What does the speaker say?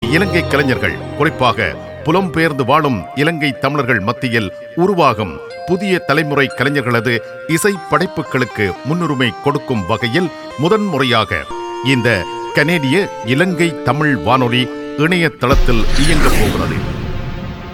இலங்கை கலைஞர்கள், குறிப்பாக புலம்பெயர்ந்து வாழும் இலங்கை தமிழர்கள் மத்தியில் உருவாகும் புதிய தலைமுறை கலைஞர்களது இசை படைப்புகளுக்கு முன்னுரிமை கொடுக்கும் வகையில் முதன்முறையாக இந்த கனேடிய இலங்கை தமிழ் வானொலி இணையதளத்தில் இயங்கப் போகிறது.